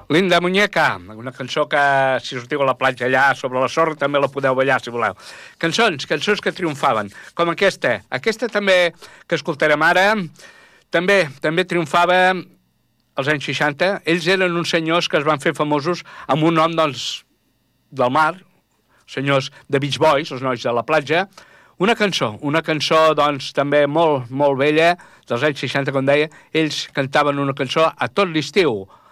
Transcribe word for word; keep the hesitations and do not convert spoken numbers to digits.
Linda Muñeca, una cançó que, si sortiu a la platja allà, sobre la sorra, també la podeu ballar, si voleu. Cançons, cançons que triomfaven, com aquesta. Aquesta també, que escoltarem ara, també també triomfava als anys seixanta. Ells eren uns senyors que es van fer famosos amb un nom, doncs, del mar, senyors de Beach Boys, els nois de la platja. Una cançó, una cançó, doncs, també molt, molt vella, dels anys seixanta, com deia. Ells cantaven una cançó a tot l'estiu.